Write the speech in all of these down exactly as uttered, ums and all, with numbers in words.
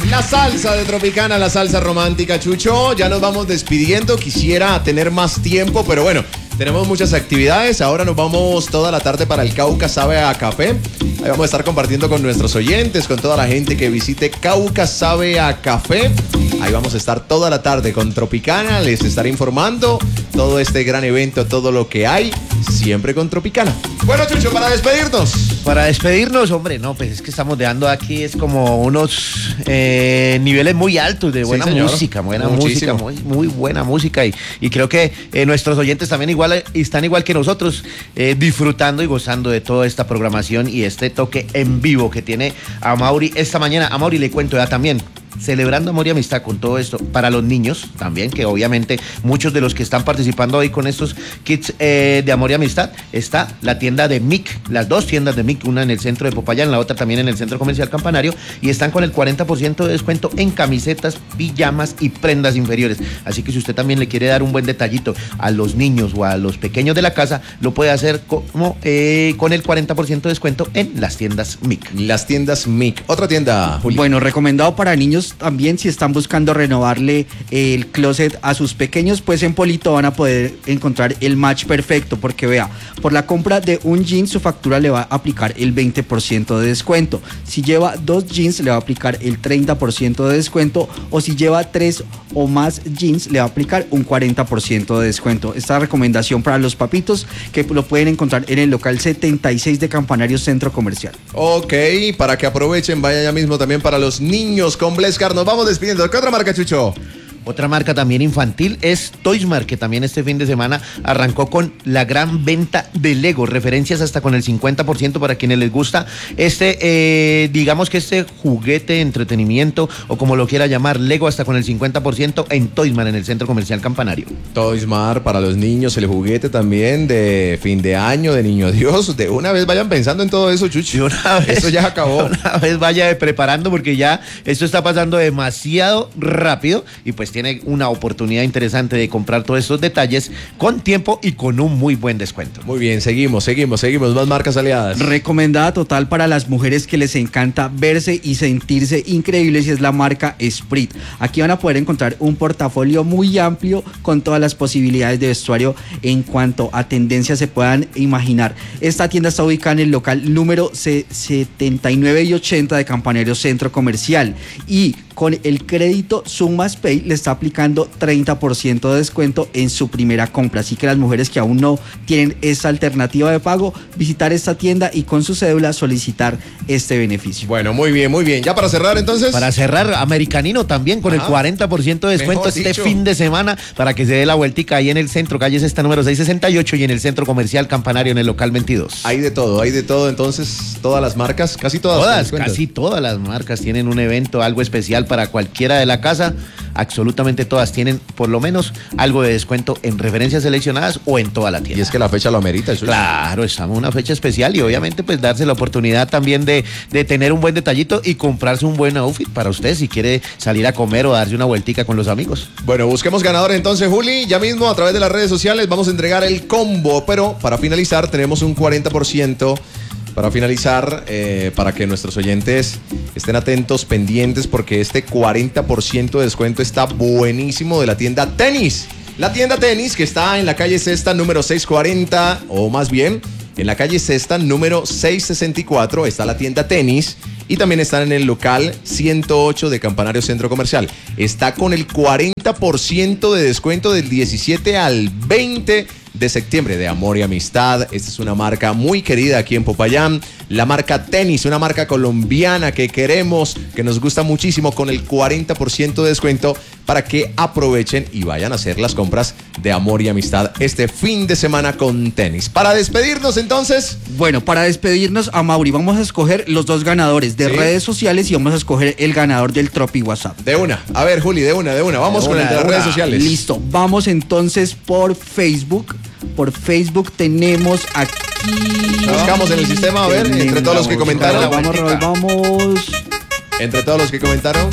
La salsa de Tropicana, la salsa romántica, Chucho. Ya nos vamos despidiendo. Quisiera tener más tiempo, pero bueno, tenemos muchas actividades. Ahora nos vamos toda la tarde para el Cauca Sabe a Café. Ahí vamos a estar compartiendo con nuestros oyentes, con toda la gente que visite Cauca Sabe a Café. Ahí vamos a estar toda la tarde con Tropicana. Les estaré informando todo este gran evento, todo lo que hay, siempre con Tropicana. Bueno, Chucho, para despedirnos. Para despedirnos, hombre, no, pues es que estamos dejando aquí, es como unos eh, niveles muy altos de buena sí, música, buena Muchísimo. música, muy, muy buena música. Y, y creo que eh, nuestros oyentes también igual están igual que nosotros, eh, disfrutando y gozando de toda esta programación y este toque en vivo que tiene Amaury esta mañana. Amaury, le cuento ya también, celebrando amor y amistad con todo esto, para los niños también, que obviamente muchos de los que están participando hoy con estos kits eh, de amor y amistad, está la tienda de M I C, las dos tiendas de M I C, una en el centro de Popayán, la otra también en el centro comercial Campanario, y están con el cuarenta por ciento de descuento en camisetas, pijamas y prendas inferiores. Así que si usted también le quiere dar un buen detallito a los niños o a los pequeños de la casa, lo puede hacer como eh, con el cuarenta por ciento de descuento en las tiendas M I C. Las tiendas M I C. Otra tienda, Julio. Bueno, recomendado para niños también, si están buscando renovarle el closet a sus pequeños, pues en Polito van a poder encontrar el match perfecto, porque vea, por la compra de un jean su factura le va a aplicar el veinte por ciento de descuento, si lleva dos jeans le va a aplicar el treinta por ciento de descuento, o si lleva tres o más jeans le va a aplicar un cuarenta por ciento de descuento. Esta recomendación para los papitos, que lo pueden encontrar en el local setenta y seis de Campanario Centro Comercial. Ok, para que aprovechen, vaya ya mismo también para los niños con Blescar. Nos vamos despidiendo. ¿Qué otra marca, Chucho? Otra marca también infantil es Toysmart, que también este fin de semana arrancó con la gran venta de Lego, referencias hasta con el cincuenta por ciento para quienes les gusta este, eh, digamos que este juguete, entretenimiento o como lo quiera llamar, Lego hasta con el cincuenta por ciento en Toysmart, en el centro comercial Campanario. Toysmart para los niños, el juguete también de fin de año, de niño Dios. De una vez vayan pensando en todo eso, Chucho. De una vez, eso ya acabó. De una vez vaya preparando, porque ya esto está pasando demasiado rápido y pues tiene una oportunidad interesante de comprar todos estos detalles con tiempo y con un muy buen descuento. Muy bien, seguimos, seguimos, seguimos. Más marcas aliadas. Recomendada total para las mujeres que les encanta verse y sentirse increíbles, y es la marca Esprit. Aquí van a poder encontrar un portafolio muy amplio con todas las posibilidades de vestuario en cuanto a tendencias se puedan imaginar. Esta tienda está ubicada en el local número setenta y nueve y ochenta de Campanario Centro Comercial, y con el crédito Sumas Pay le está aplicando treinta por ciento de descuento en su primera compra. Así que las mujeres que aún no tienen esta alternativa de pago, visitar esta tienda y con su cédula solicitar este beneficio. Bueno, muy bien, muy bien. Ya para cerrar entonces. Para cerrar, Americanino también con Ajá. el cuarenta por ciento de descuento Mejor este dicho. fin de semana, para que se dé la vueltica ahí en el centro, calle Sexta número seiscientos sesenta y ocho, y en el centro comercial Campanario en el local veintidós. Hay de todo, hay de todo. Entonces, todas las marcas, casi todas. Todas, casi todas las marcas tienen un evento, algo especial para cualquiera de la casa. Absolutamente todas tienen por lo menos algo de descuento en referencias seleccionadas o en toda la tienda. Y es que la fecha lo amerita. Eso claro, estamos en una fecha especial y obviamente pues darse la oportunidad también de, de tener un buen detallito y comprarse un buen outfit para usted si quiere salir a comer o darse una vueltica con los amigos. Bueno, busquemos ganador entonces, Juli. Ya mismo a través de las redes sociales vamos a entregar el combo, pero para finalizar tenemos un cuarenta por ciento. Para finalizar, eh, para que nuestros oyentes estén atentos, pendientes, porque este cuarenta por ciento de descuento está buenísimo de la tienda Tenis. La tienda Tenis, que está en la calle Sexta número seiscientos cuarenta, o más bien, en la calle Sexta número seiscientos sesenta y cuatro, está la tienda Tenis. Y también están en el local ciento ocho de Campanario Centro Comercial. Está con el cuarenta por ciento de descuento del diecisiete al veinte de septiembre, de amor y amistad. Esta es una marca muy querida aquí en Popayán. La marca Tenis, una marca colombiana que queremos, que nos gusta muchísimo, con el cuarenta por ciento de descuento, para que aprovechen y vayan a hacer las compras de amor y amistad este fin de semana con Tenis. Para despedirnos entonces. Bueno, para despedirnos, a Mauri, vamos a escoger los dos ganadores de ¿Sí? redes sociales, y vamos a escoger el ganador del Tropi WhatsApp. De una. A ver, Juli, de una, de una. Vamos de con una, el de las redes sociales. Listo. Vamos entonces por Facebook. Por Facebook tenemos aquí. Buscamos en el sistema, a ver, tenemos, entre todos los que comentaron. Vamos, vamos, vamos. Entre todos los que comentaron.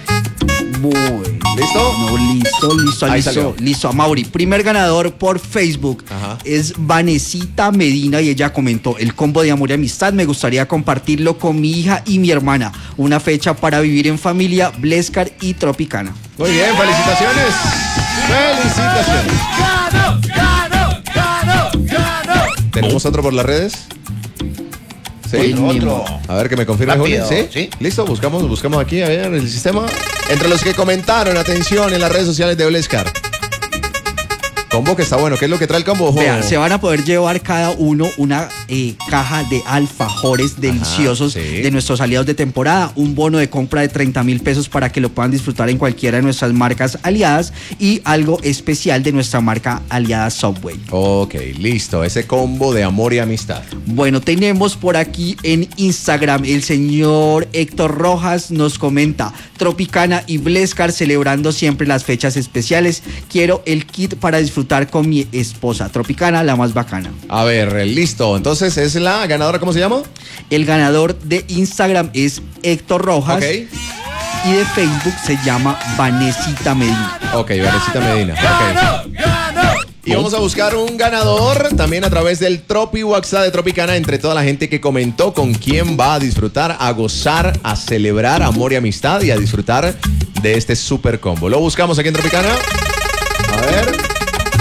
Bueno. ¿Listo? No, listo, listo, Ahí listo. salió. Listo, a Mauri. Primer ganador por Facebook. Ajá. Es Vanesita Medina, y ella comentó: el combo de amor y amistad, me gustaría compartirlo con mi hija y mi hermana. una fecha para vivir en familia, Blescar y Tropicana. Muy bien, felicitaciones. Felicitaciones. ¡Gano, gano, gano, gano! ¿Tenemos otro por las redes? Sí, otro. A ver que me confirme, Julio. ¿Sí? ¿Sí? Listo, buscamos, buscamos aquí, a ver, el sistema. Entre los que comentaron, atención, en las redes sociales de Blescar. Combo que está bueno. ¿Qué es lo que trae el combo? Vean, se van a poder llevar cada uno una eh, caja de alfajores deliciosos Ajá, sí. de nuestros aliados de temporada, un bono de compra de treinta mil pesos para que lo puedan disfrutar en cualquiera de nuestras marcas aliadas y algo especial de nuestra marca aliada Subway. Ok, listo. Ese combo de amor y amistad. Bueno, tenemos por aquí en Instagram el señor Héctor Rojas nos comenta: Tropicana y Blescar celebrando siempre las fechas especiales. Quiero el kit para disfrutar con mi esposa. Tropicana, la más bacana. A ver, listo. Entonces, ¿es la ganadora? ¿Cómo se llama? El ganador de Instagram es Héctor Rojas. Ok. Y de Facebook se llama Vanesita Medina. Ok, Vanesita Medina. Ok. ¡Gano, gano! Y vamos a buscar un ganador también a través del Tropi WhatsApp de Tropicana entre toda la gente que comentó con quién va a disfrutar, a gozar, a celebrar amor y amistad y a disfrutar de este super combo. Lo buscamos aquí en Tropicana. A ver.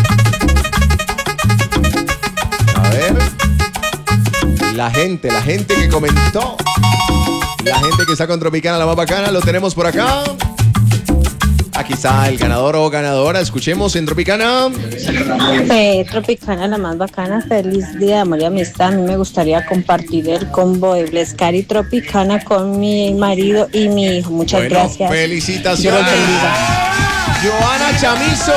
A ver. La gente, la gente que comentó. La gente que está con Tropicana, la más bacana, lo tenemos por acá. Aquí está el ganador o ganadora. Escuchemos en Tropicana. Eh, Tropicana, la más bacana. Feliz día de amor y amistad. A mí me gustaría compartir el combo de Blescar y Tropicana con mi marido y mi hijo. Muchas Bueno, gracias. felicitaciones. Dios los bendiga. Joana Chamizo.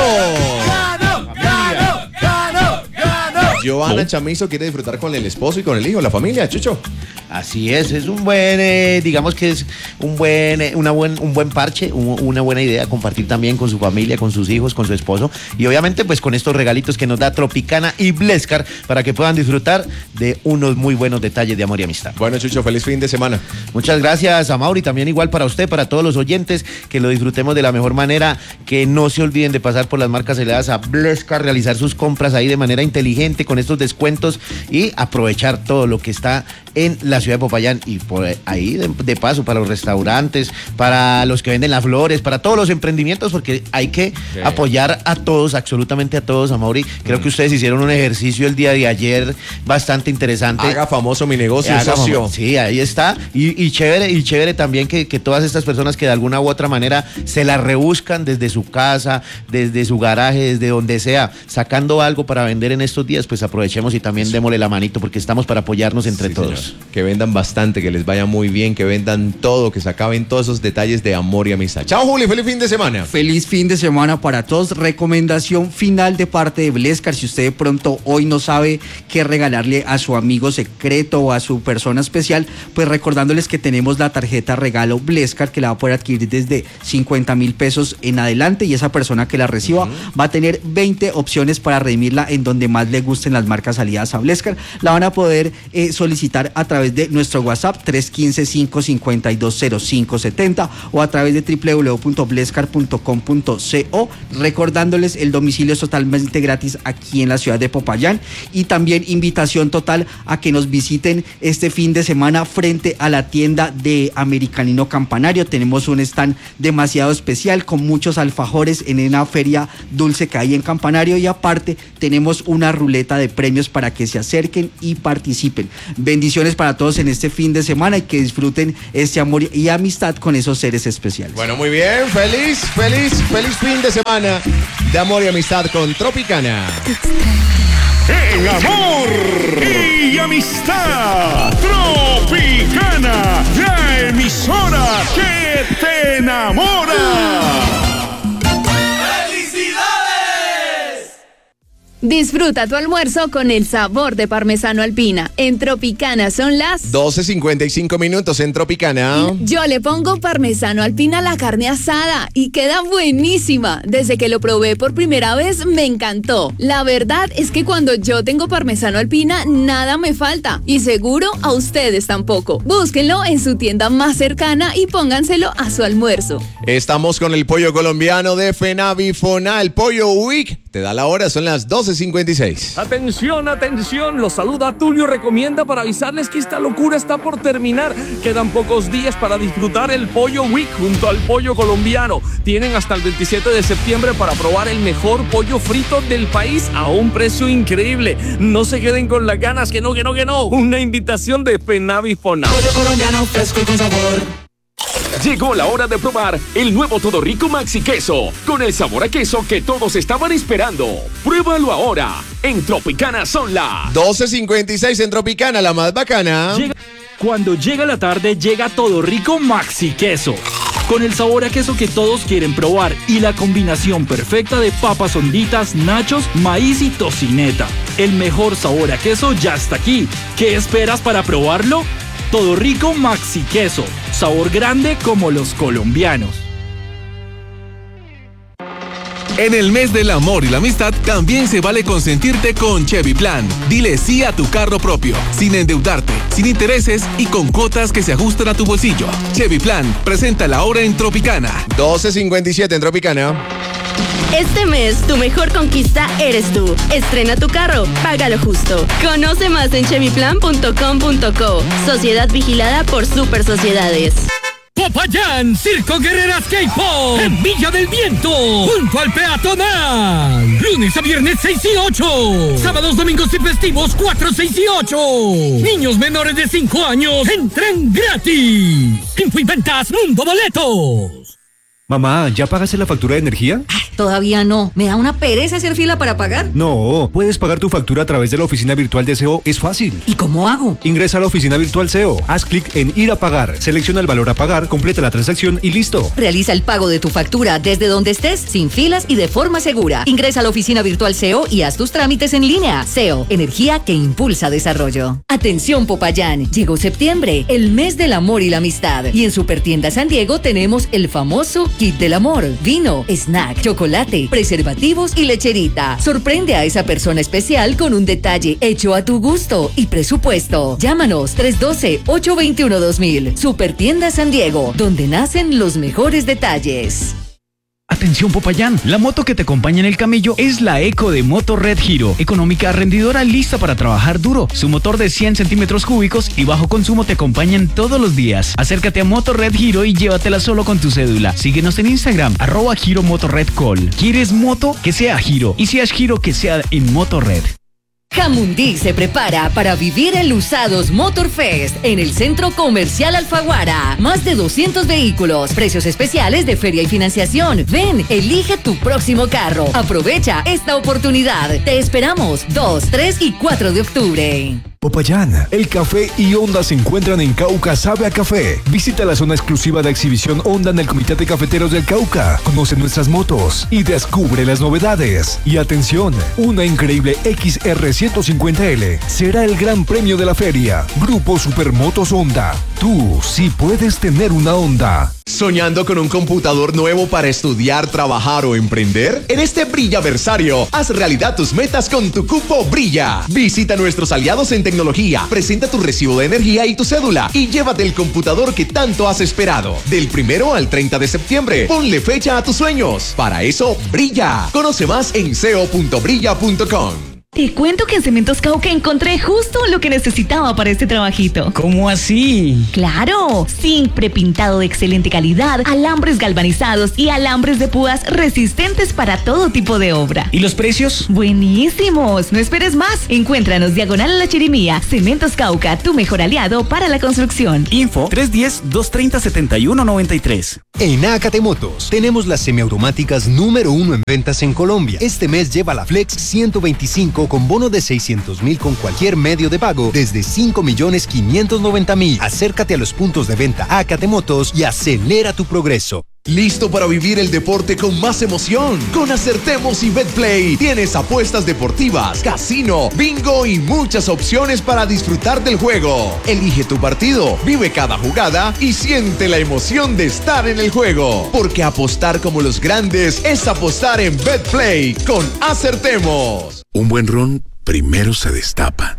¡Gano, gano, gano, gano! Joana Chamizo quiere disfrutar con el esposo y con el hijo, la familia, Chucho. Así es, es un buen, eh, digamos que es un buen, eh, una buen, un buen parche, un, una buena idea compartir también con su familia, con sus hijos, con su esposo y obviamente pues con estos regalitos que nos da Tropicana y Blescar para que puedan disfrutar de unos muy buenos detalles de amor y amistad. Bueno, Chucho, feliz fin de semana. Muchas gracias a Mauri, también igual para usted, para todos los oyentes, que lo disfrutemos de la mejor manera, que no se olviden de pasar por las marcas aliadas a Blescar, realizar sus compras ahí de manera inteligente con estos descuentos y aprovechar todo lo que está en la ciudad de Popayán y por ahí de, de paso para los restaurantes, para los que venden las flores, para todos los emprendimientos, porque hay que sí. apoyar a todos, absolutamente a todos, Amaury. Creo mm. que ustedes hicieron un ejercicio el día de ayer bastante interesante. Haga famoso mi negocio, Haga socio. Famoso. Sí, ahí está. Y, y chévere, y chévere también que, que todas estas personas que de alguna u otra manera se la rebuscan desde su casa, desde su garaje, desde donde sea, sacando algo para vender en estos días, pues aprovechemos y también démosle la manito, porque estamos para apoyarnos entre sí, todos. Señor. Que vendan bastante, que les vaya muy bien, que vendan todo, que se acaben todos esos detalles de amor y amistad. Chao, Juli, feliz fin de semana. Feliz fin de semana para todos. Recomendación final de parte de Blescar. Si usted de pronto hoy no sabe qué regalarle a su amigo secreto o a su persona especial, pues recordándoles que tenemos la tarjeta regalo Blescar que la va a poder adquirir desde cincuenta mil pesos en adelante y esa persona que la reciba uh-huh. va a tener veinte opciones para redimirla en donde más le gusten las marcas aliadas a Blescar. La van a poder eh, solicitar a través de nuestro WhatsApp tres uno cinco, cinco cinco dos cero cinco siete cero o a través de doble u doble u doble u punto blescar punto com punto co, recordándoles el domicilio es totalmente gratis aquí en la ciudad de Popayán y también invitación total a que nos visiten este fin de semana frente a la tienda de Americanino Campanario. Tenemos un stand demasiado especial con muchos alfajores en una feria dulce que hay en Campanario y aparte tenemos una ruleta de premios para que se acerquen y participen. Bendiciones para todos en este fin de semana y que disfruten este amor y amistad con esos seres especiales. Bueno, muy bien, feliz, feliz, feliz fin de semana de amor y amistad con Tropicana. En amor y amistad, Tropicana, la emisora que te enamora. Disfruta tu almuerzo con el sabor de parmesano alpina. En Tropicana son las doce cincuenta y cinco minutos en Tropicana. Yo le pongo parmesano alpina a la carne asada y queda buenísima. Desde que lo probé por primera vez me encantó. La verdad es que cuando yo tengo parmesano alpina nada me falta y seguro a ustedes tampoco. Búsquenlo en su tienda más cercana y pónganselo a su almuerzo. Estamos con el pollo colombiano de FENAVIFONA, el Pollo Week. Te da la hora, son las doce doce cincuenta y seis. Atención, atención, los saluda Tulio Recomienda para avisarles que esta locura está por terminar. Quedan pocos días para disfrutar el Pollo Week junto al pollo colombiano. Tienen hasta el veintisiete de septiembre para probar el mejor pollo frito del país a un precio increíble. No se queden con las ganas, que no, que no, que no. Una invitación de Penavi Fona. Pollo colombiano fresco y con sabor. Llegó la hora de probar el nuevo Todo Rico Maxi Queso, con el sabor a queso que todos estaban esperando. Pruébalo ahora, en Tropicana son las doce cincuenta y seis en Tropicana, la más bacana. Llega, cuando llega la tarde, llega Todo Rico Maxi Queso, con el sabor a queso que todos quieren probar y la combinación perfecta de papas honditas, nachos, maíz y tocineta. El mejor sabor a queso ya está aquí. ¿Qué esperas para probarlo? Todo Rico Maxi Queso, sabor grande como los colombianos. En el mes del amor y la amistad también se vale consentirte con Chevy Plan. Dile sí a tu carro propio, sin endeudarte, sin intereses y con cuotas que se ajustan a tu bolsillo. Chevy Plan, presenta la hora en Tropicana. doce cincuenta y siete en Tropicana. Este mes, tu mejor conquista eres tú. Estrena tu carro, págalo justo. Conoce más en chevy plan punto com punto co. Sociedad vigilada por Super Sociedades. Popayán, Circo Guerreras K-Pop, en Villa del Viento, junto al peatonal. Lunes a viernes seis y ocho. Sábados, domingos y festivos cuatro, seis y ocho. Niños menores de cinco años entran gratis. Info y ventas Mundo Boletos. Mamá, ¿ya pagaste la factura de energía? Ay, todavía no. ¿Me da una pereza hacer fila para pagar? No, puedes pagar tu factura a través de la oficina virtual de S E O. Es fácil. ¿Y cómo hago? Ingresa a la oficina virtual S E O. Haz clic en ir a pagar. Selecciona el valor a pagar, completa la transacción y listo. Realiza el pago de tu factura desde donde estés, sin filas y de forma segura. Ingresa a la oficina virtual S E O y haz tus trámites en línea. S E O, energía que impulsa desarrollo. Atención Popayán, llegó septiembre, el mes del amor y la amistad. Y en Supertienda San Diego tenemos el famoso Kit del Amor, vino, snack, chocolate, preservativos y lecherita. Sorprende a esa persona especial con un detalle hecho a tu gusto y presupuesto. Llámanos tres uno dos, ocho dos uno, dos mil. Supertienda San Diego, donde nacen los mejores detalles. Atención Popayán, la moto que te acompaña en el camello es la Eco de Moto Red Hero, económica, rendidora, lista para trabajar duro. Su motor de cien centímetros cúbicos y bajo consumo te acompañan todos los días. Acércate a Moto Red Hero y llévatela solo con tu cédula. Síguenos en Instagram, arroba Hero Moto Red Call. ¿Quieres moto? Que sea Hero. Y si es Hero, que sea en Moto Red. Jamundí se prepara para vivir el Usados Motor Fest en el Centro Comercial Alfaguara. Más de doscientos vehículos, precios especiales de feria y financiación. Ven, elige tu próximo carro. Aprovecha esta oportunidad. Te esperamos dos, tres y cuatro de octubre. Popayán, el café y Honda se encuentran en Cauca Sabe a Café. Visita la zona exclusiva de exhibición Honda en el Comité de Cafeteros del Cauca. Conoce nuestras motos y descubre las novedades. Y atención, una increíble X R ciento cincuenta L será el gran premio de la feria. Grupo Supermotos Honda. Tú sí puedes tener una Honda. ¿Soñando con un computador nuevo para estudiar, trabajar o emprender? En este Brillaversario, haz realidad tus metas con tu cupo Brilla. Visita a nuestros aliados en tecnología, presenta tu recibo de energía y tu cédula y llévate el computador que tanto has esperado. Del primero al treinta de septiembre, ponle fecha a tus sueños. Para eso, brilla. Conoce más en ceo punto brilla punto com. Te cuento que en Cementos Cauca encontré justo lo que necesitaba para este trabajito. ¿Cómo así? ¡Claro! Zinc prepintado de excelente calidad, alambres galvanizados y alambres de púas resistentes para todo tipo de obra. ¿Y los precios? ¡Buenísimos! No esperes más. Encuéntranos diagonal a la Chirimía. Cementos Cauca, tu mejor aliado para la construcción. Info tres uno cero, dos tres cero, siete uno nueve tres. En Acate Motos tenemos las semiautomáticas número uno en ventas en Colombia. Este mes lleva la Flex ciento veinticinco con bono de seiscientos mil con cualquier medio de pago desde cinco millones quinientos noventa mil. Acércate a los puntos de venta Acate Motos y acelera tu progreso. ¿Listo para vivir el deporte con más emoción? Con Acertemos y Betplay tienes apuestas deportivas, casino, bingo y muchas opciones para disfrutar del juego. Elige tu partido, vive cada jugada y siente la emoción de estar en el juego. Porque apostar como los grandes es apostar en Betplay con Acertemos. Un buen ron primero se destapa,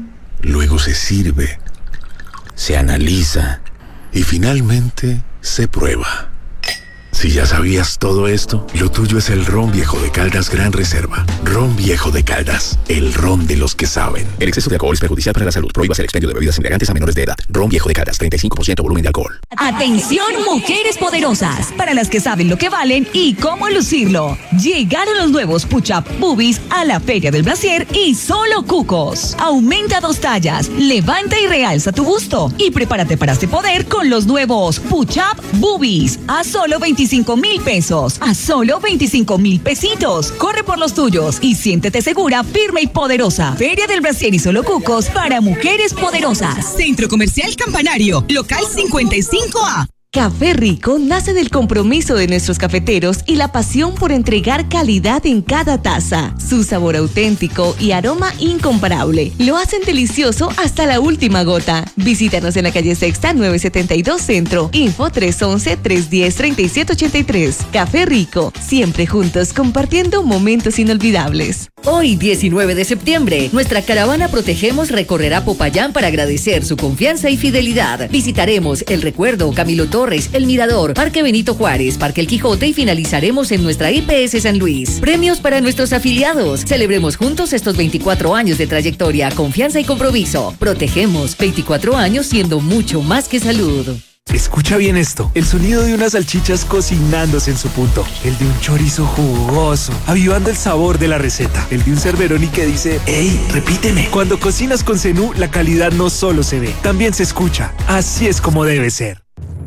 luego se sirve, se analiza y finalmente se prueba. Si ya sabías todo esto, lo tuyo es el Ron Viejo de Caldas Gran Reserva. Ron Viejo de Caldas, el ron de los que saben. El exceso de alcohol es perjudicial para la salud. Prohíbas el expendio de bebidas embriagantes a menores de edad. Ron Viejo de Caldas, treinta y cinco por ciento volumen de alcohol. Atención, mujeres poderosas, para las que saben lo que valen y cómo lucirlo. Llegaron los nuevos Push-Up Boobies a la Feria del Brasier y solo cucos. Aumenta dos tallas, levanta y realza tu busto y prepárate para este poder con los nuevos Push-Up Boobies a solo veinticinco mil pesos, a solo veinticinco mil pesitos. Corre por los tuyos y siéntete segura, firme y poderosa. Feria del Brasier y solo cucos para mujeres poderosas. Centro Comercial Campanario, local cincuenta y cinco A. Café Rico nace del compromiso de nuestros cafeteros y la pasión por entregar calidad en cada taza. Su sabor auténtico y aroma incomparable lo hacen delicioso hasta la última gota. Visítanos en la calle Sexta nueve setenta y dos Centro. Info tres once, tres diez, treinta y siete ochenta y tres. Café Rico, siempre juntos compartiendo momentos inolvidables. Hoy, diecinueve de septiembre, nuestra caravana Protegemos recorrerá Popayán para agradecer su confianza y fidelidad. Visitaremos El Recuerdo, Camilo Torres, El Mirador, Parque Benito Juárez, Parque El Quijote y finalizaremos en nuestra I P S San Luis. Premios para nuestros afiliados. Celebremos juntos estos veinticuatro años de trayectoria, confianza y compromiso. Protegemos, veinticuatro años siendo mucho más que salud. Escucha bien esto, el sonido de unas salchichas cocinándose en su punto, el de un chorizo jugoso, avivando el sabor de la receta, el de un Cerveroni que dice, ¡ey, repíteme! Cuando cocinas con Zenú, la calidad no solo se ve, también se escucha. Así es como debe ser.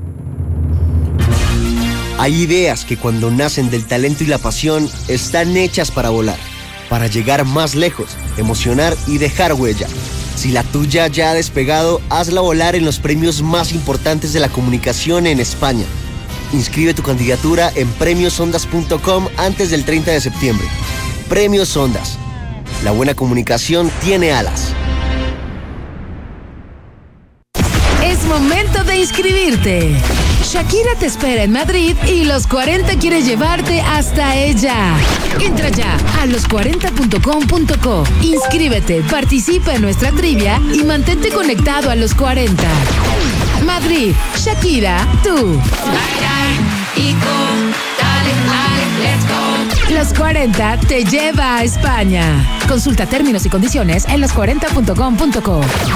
Hay ideas que cuando nacen del talento y la pasión, están hechas para volar, para llegar más lejos, emocionar y dejar huella. Si la tuya ya ha despegado, hazla volar en los premios más importantes de la comunicación en España. Inscribe tu candidatura en premios ondas punto com antes del treinta de septiembre. Premios Ondas. La buena comunicación tiene alas. Es momento de inscribirte. Shakira te espera en Madrid y Los cuarenta quiere llevarte hasta ella. Entra ya a los cuarenta punto com punto co. Inscríbete, participa en nuestra trivia y mantente conectado a Los cuarenta. Madrid, Shakira, tú. Los cuarenta te lleva a España. Consulta términos y condiciones en los cuarenta punto com punto co.